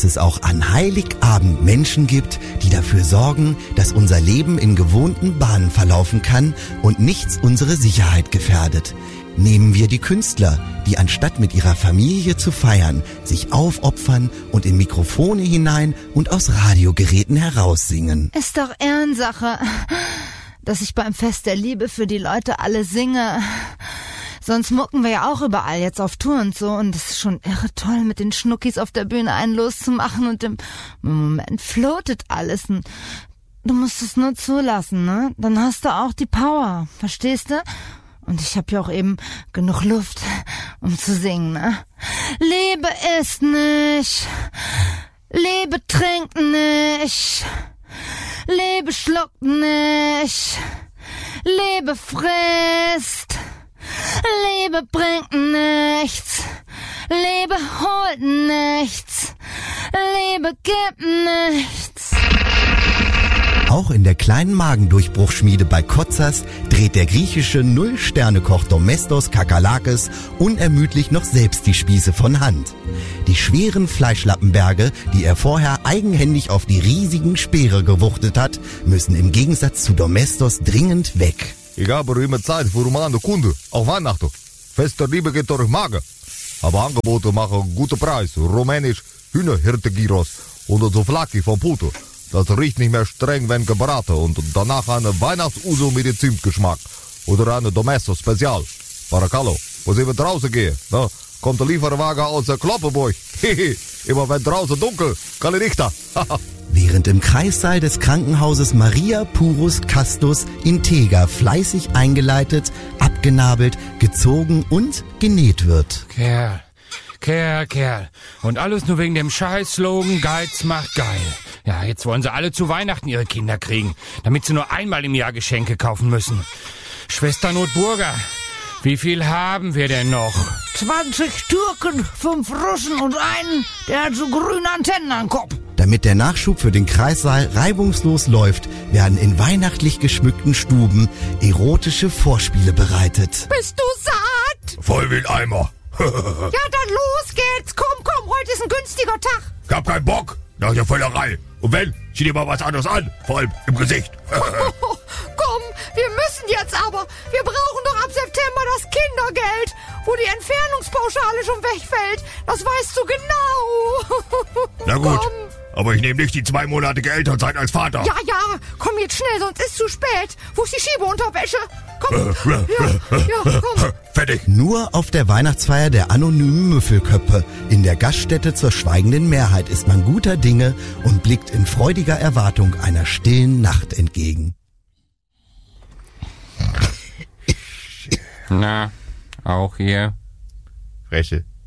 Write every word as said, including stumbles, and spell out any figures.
es auch an Heiligabend Menschen gibt, die dafür sorgen, dass unser Leben in gewohnten Bahnen verlaufen kann und nichts unsere Sicherheit gefährdet. Nehmen wir die Künstler, die anstatt mit ihrer Familie zu feiern, sich aufopfern und in Mikrofone hinein und aus Radiogeräten heraussingen. Ist doch Ehrensache, dass ich beim Fest der Liebe für die Leute alle singe. Sonst mucken wir ja auch überall jetzt auf Tour und so. Und es ist schon irre toll, mit den Schnuckis auf der Bühne einen loszumachen. Und im Moment floatet alles. Und du musst es nur zulassen, ne? Dann hast du auch die Power, verstehst du? Und ich hab ja auch eben genug Luft, um zu singen, ne? Liebe isst nicht, Liebe trinkt nicht, Liebe schluckt nicht, Liebe frisst, Liebe bringt nichts, Liebe holt nichts, Liebe gibt nichts. Auch in der kleinen Magendurchbruchschmiede bei Kotzers dreht der griechische Null-Sterne-Koch Domestos Kakalakis unermüdlich noch selbst die Spieße von Hand. Die schweren Fleischlappenberge, die er vorher eigenhändig auf die riesigen Speere gewuchtet hat, müssen im Gegensatz zu Domestos dringend weg. Ich habe immer Zeit für Romane Kunde, auch Weihnachten. Fest der Liebe geht durch Magen. Aber Angebote machen gute Preis. Rumänisch Hühnerhirte-Gyros und so Flaki von Puto. Das riecht nicht mehr streng, wenn gebraten und danach eine Weihnachtsuso mit dem Zimtgeschmack. Oder eine Domestos Spezial. Paracallo, wo sie wir draußen gehen, ne? Kommt der Lieferwagen aus der Kloppenburg. Immer wenn draußen dunkel, kann ich nicht da. Während im Kreissaal des Krankenhauses Maria Purus Castus Integer fleißig eingeleitet, abgenabelt, gezogen und genäht wird. Kerl, Kerl, Kerl. Und alles nur wegen dem Scheiß-Slogan Geiz macht geil. Ja, jetzt wollen sie alle zu Weihnachten ihre Kinder kriegen, damit sie nur einmal im Jahr Geschenke kaufen müssen. Schwester Notburger, wie viel haben wir denn noch? zwanzig Türken, fünf Russen und einen, der hat so grüne Antennen am Kopf. Damit der Nachschub für den Kreissaal reibungslos läuft, werden in weihnachtlich geschmückten Stuben erotische Vorspiele bereitet. Bist du satt? Voll wie ein Eimer. Ja, dann los geht's. Komm, komm, heute ist ein günstiger Tag. Ich hab keinen Bock nach der Völlerei. Und wenn, zieh dir mal was anderes an. Vor allem im Gesicht. Oh, komm, wir müssen jetzt aber. Wir brauchen doch ab September das Kindergeld, wo die Entfernungspauschale schon wegfällt. Das weißt du genau. Na gut, komm. Aber ich nehme nicht die zweimonatige Elternzeit als Vater. Ja, ja, komm jetzt schnell, sonst ist zu spät. Wo ist die Schiebeunterwäsche? Komm, ja, ja, komm. Fertig. Nur auf der Weihnachtsfeier der anonymen Müffelköppe in der Gaststätte zur schweigenden Mehrheit ist man guter Dinge und blickt in freudiger Erwartung einer stillen Nacht entgegen. Na, auch hier. Freche.